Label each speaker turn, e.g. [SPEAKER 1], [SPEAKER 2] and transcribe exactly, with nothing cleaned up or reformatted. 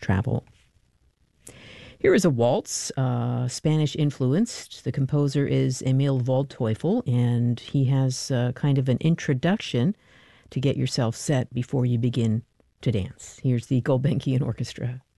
[SPEAKER 1] travel. Here is a waltz, uh, Spanish-influenced. The composer is Emil Waldteufel, and he has uh, kind of an introduction to get yourself set before you begin to dance. Here's the Gulbenkian Orchestra.